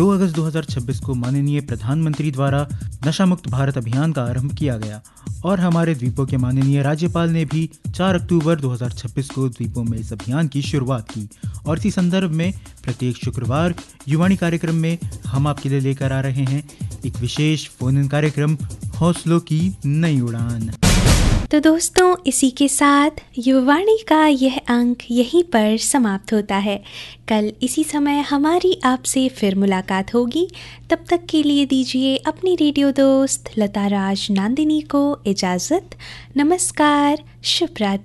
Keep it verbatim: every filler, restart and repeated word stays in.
दो अगस्त दो हज़ार छब्बीस को माननीय प्रधानमंत्री द्वारा नशा मुक्त भारत अभियान का आरंभ किया गया और हमारे द्वीपों के माननीय राज्यपाल ने भी चार अक्टूबर दो हज़ार छब्बीस को द्वीपों में इस अभियान की शुरुआत की। और इसी संदर्भ में प्रत्येक शुक्रवार युवाणी कार्यक्रम में हम आपके लिए लेकर आ रहे हैं एक विशेष फोन इन कार्यक्रम, हौसलों की नई उड़ान। तो दोस्तों, इसी के साथ युवाणी का यह अंक यहीं पर समाप्त होता है। कल इसी समय हमारी आपसे फिर मुलाकात होगी। तब तक के लिए दीजिए अपनी रेडियो दोस्त लता राज नांदिनी को इजाज़त। नमस्कार, शुभ रात्रि।